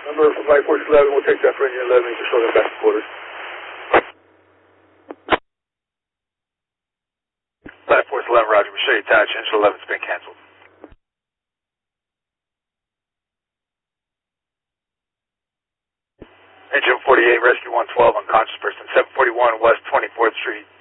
Number Flight Force 11, we'll take that for engine 11 and just show them back to quarters. Flight Force 11, roger. We show you attached. Engine 11's been canceled. Engine 48, Rescue 112, unconscious person, 741 West 24th Street.